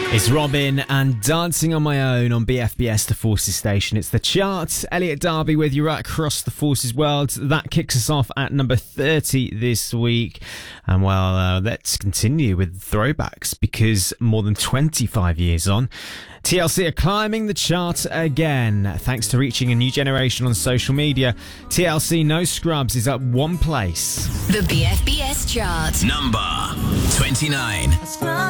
It's Robin and Dancing on My Own on BFBS The Forces station. It's the chart. Elliot Darby with you right across the Forces world. That kicks us off at number 30 this week. And well, let's continue with throwbacks, because more than 25 years on, TLC are climbing the chart again. Thanks to reaching a new generation on social media, TLC No Scrubs is up one place. The BFBS chart. Number 29.